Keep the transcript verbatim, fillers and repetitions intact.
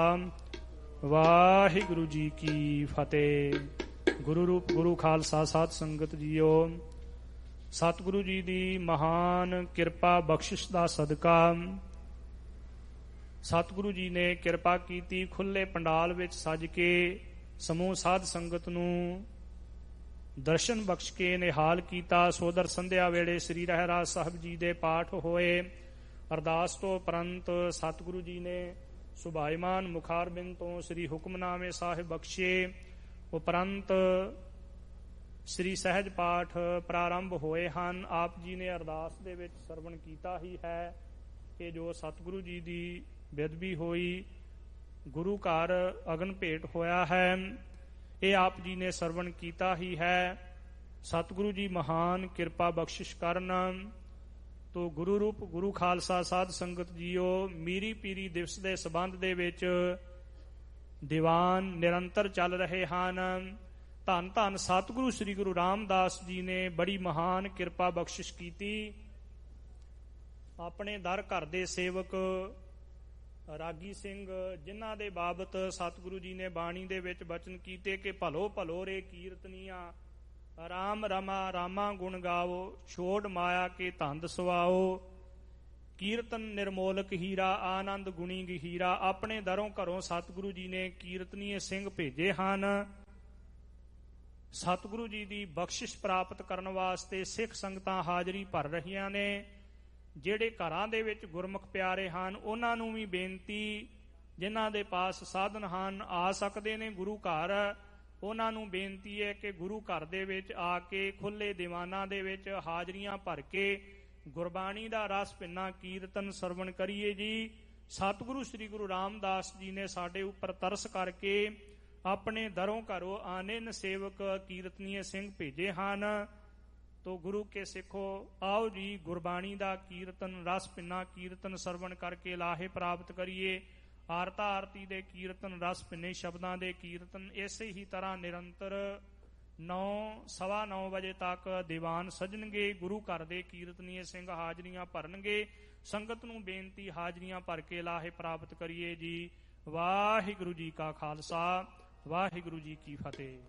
ਵਾਹਿਗੁਰੂ ਜੀ ਕੀ ਫਤਿਹ। ਗੁਰੂ ਰੂਪ ਗੁਰੂ ਖਾਲਸਾ ਸਾਧ ਸੰਗਤ ਜੀਓ, ਸਤਿਗੁਰੂ ਜੀ ਦੀ ਮਹਾਨ ਕਿਰਪਾ ਬਖਸ਼ਿਸ਼ ਦਾ ਸਦਕਾ ਸਤਿਗੁਰੂ ਜੀ ਨੇ ਕਿਰਪਾ ਕੀਤੀ। ਖੁੱਲੇ ਪੰਡਾਲ ਵਿੱਚ ਸੱਜ ਕੇ ਸਮੂਹ ਸਾਧ ਸੰਗਤ ਨੂੰ ਦਰਸ਼ਨ ਬਖਸ਼ ਕੇ ਨਿਹਾਲ ਕੀਤਾ। ਸੋਦਰ ਸੰਧਿਆ ਵੇਲੇ ਸ੍ਰੀ ਰਹਿਰਾਸ ਸਾਹਿਬ ਜੀ ਦੇ ਪਾਠ ਹੋਏ। ਅਰਦਾਸ ਤੋਂ ਉਪਰੰਤ ਸਤਿਗੁਰੂ ਜੀ ਨੇ ਸੁਭਾਈਮਾਨ ਮੁਖਾਰਬਿੰਦ ਤੋਂ ਸ੍ਰੀ ਹੁਕਮਨਾਮੇ ਸਾਹਿਬ ਬਖਸ਼ੇ। ਉਪਰੰਤ ਸ੍ਰੀ ਸਹਿਜ ਪਾਠ ਪ੍ਰਾਰੰਭ ਹੋਏ ਹਨ। ਆਪ ਜੀ ਨੇ ਅਰਦਾਸ ਦੇ ਵਿੱਚ ਸਰਵਣ ਕੀਤਾ ਹੀ ਹੈ ਕਿ ਜੋ ਸਤਿਗੁਰੂ ਜੀ ਦੀ ਬੇਅਦਬੀ ਹੋਈ, ਗੁਰੂ ਘਰ ਅਗਨ ਭੇਟ ਹੋਇਆ ਹੈ, ਇਹ ਆਪ ਜੀ ਨੇ ਸਰਵਣ ਕੀਤਾ ਹੀ ਹੈ। ਸਤਿਗੁਰੂ ਜੀ ਮਹਾਨ ਕਿਰਪਾ ਬਖਸ਼ਿਸ਼ ਕਰਨ। ਤੋ ਗੁਰੂ ਰੂਪ ਗੁਰੂ ਖਾਲਸਾ ਸਾਧ ਸੰਗਤ ਜੀਓ, ਮੀਰੀ ਪੀਰੀ ਦਿਵਸ ਦੇ ਸੰਬੰਧ ਦੇ ਵਿੱਚ ਦੀਵਾਨ ਨਿਰੰਤਰ ਚੱਲ ਰਹੇ ਹਨ। ਧੰਨ ਧੰਨ ਸਤਿਗੁਰੂ ਸ੍ਰੀ ਗੁਰੂ ਰਾਮਦਾਸ ਜੀ ਨੇ ਬੜੀ ਮਹਾਨ ਕਿਰਪਾ ਬਖਸ਼ਿਸ਼ ਕੀਤੀ। ਆਪਣੇ ਦਰ ਘਰ ਦੇ ਸੇਵਕ ਰਾਗੀ ਸਿੰਘ, ਜਿਨ੍ਹਾਂ ਦੇ ਬਾਬਤ ਸਤਿਗੁਰੂ ਜੀ ਨੇ ਬਾਣੀ ਦੇ ਵਿੱਚ ਬਚਨ ਕੀਤੇ ਕਿ ਭਲੋ ਭਲੋ ਰੇ ਕੀਰਤਨੀਆਂ, ਰਾਮ ਰਮਾ ਰਾਮਾ ਗੁਣ ਗਾਵੋ, ਛੋੜ ਮਾਇਆ ਕੇ ਧੰਦ ਸਵਾਓ, ਕੀਰਤਨ ਨਿਰਮੋਲਕ ਹੀਰਾ, ਆਨੰਦ ਗੁਣੀ ਗਹੀਰਾ। ਆਪਣੇ ਦਰੋਂ ਘਰੋਂ ਸਤਿਗੁਰੂ ਜੀ ਨੇ ਕੀਰਤਨੀਏ ਸਿੰਘ ਭੇਜੇ ਹਨ। ਸਤਿਗੁਰੂ ਜੀ ਦੀ ਬਖਸ਼ਿਸ਼ ਪ੍ਰਾਪਤ ਕਰਨ ਵਾਸਤੇ ਸਿੱਖ ਸੰਗਤਾਂ ਹਾਜ਼ਰੀ ਭਰ ਰਹੀਆਂ ਨੇ। ਜਿਹੜੇ ਘਰਾਂ ਦੇ ਵਿੱਚ ਗੁਰਮੁਖ ਪਿਆਰੇ ਹਨ, ਉਹਨਾਂ ਨੂੰ ਵੀ ਬੇਨਤੀ, ਜਿਨ੍ਹਾਂ ਦੇ ਪਾਸ ਸਾਧਨ ਹਨ ਆ ਸਕਦੇ ਨੇ ਗੁਰੂ ਘਰ, ਉਹਨਾਂ ਨੂੰ ਬੇਨਤੀ ਹੈ ਕਿ ਗੁਰੂ ਘਰ ਦੇ ਵਿੱਚ ਆ ਕੇ ਖੁੱਲੇ ਦੀਵਾਨਾਂ ਦੇ ਵਿੱਚ ਹਾਜ਼ਰੀਆਂ ਭਰ ਕੇ ਗੁਰਬਾਣੀ ਦਾ ਰਸ ਭਿੰਨਾ ਕੀਰਤਨ ਸਰਵਣ ਕਰੀਏ ਜੀ। ਸਤਿਗੁਰੂ ਸ੍ਰੀ ਗੁਰੂ ਰਾਮਦਾਸ ਜੀ ਨੇ ਸਾਡੇ ਉੱਪਰ ਤਰਸ ਕਰਕੇ ਆਪਣੇ ਦਰੋਂ ਘਰੋਂ ਆਨੇਨ ਸੇਵਕ ਕੀਰਤਨੀਏ ਸਿੰਘ ਭੇਜੇ ਹਨ। ਤੋ ਗੁਰੂ ਕੇ ਸਿੱਖੋ, ਆਓ ਜੀ ਗੁਰਬਾਣੀ ਦਾ ਕੀਰਤਨ ਰਸ ਭਿੰਨਾ ਕੀਰਤਨ ਸਰਵਣ ਕਰਕੇ ਲਾਹੇ ਪ੍ਰਾਪਤ ਕਰੀਏ। ਆਰਤਾ ਆਰਤੀ ਦੇ ਕੀਰਤਨ, ਰਸ ਭਿੰਨੇ ਸ਼ਬਦਾਂ ਦੇ ਕੀਰਤਨ ਇਸੇ ਹੀ ਤਰ੍ਹਾਂ ਨਿਰੰਤਰ ਨੌ ਸਵਾ ਨੌ ਵਜੇ ਤੱਕ ਦੀਵਾਨ ਸਜਣਗੇ। ਗੁਰੂ ਘਰ ਦੇ ਕੀਰਤਨੀਏ ਸਿੰਘ ਹਾਜ਼ਰੀਆਂ ਭਰਨਗੇ। ਸੰਗਤ ਨੂੰ ਬੇਨਤੀ, ਹਾਜ਼ਰੀਆਂ ਭਰ ਕੇ ਲਾਹੇ ਪ੍ਰਾਪਤ ਕਰੀਏ ਜੀ। ਵਾਹਿਗੁਰੂ ਜੀ ਕਾ ਖਾਲਸਾ, ਵਾਹਿਗੁਰੂ ਜੀ ਕੀ ਫਤਿਹ।